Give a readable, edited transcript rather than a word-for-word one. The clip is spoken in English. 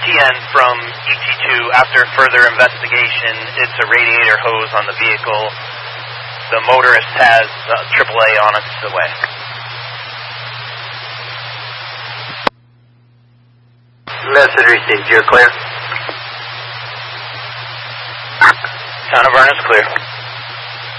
TN from ET2. After further investigation, it's a radiator hose on the vehicle. The motorist has AAA on its way. Message received. You're clear. Town of Vernon is clear.